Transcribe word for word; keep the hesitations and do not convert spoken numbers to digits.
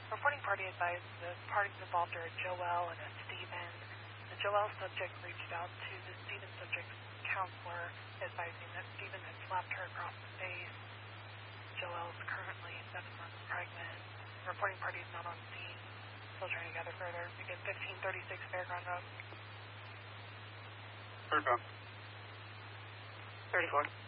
Reporting party advised the parties involved are a Joelle and a Stephen. The Joelle subject reached out to the Stephen subject's counselor, advising that Stephen had slapped her across the face. Joelle is currently seven months pregnant. The reporting party is not on scene. Still trying to gather further. Again, fifteen thirty-six Fairground Road. Fairground. thirty-four.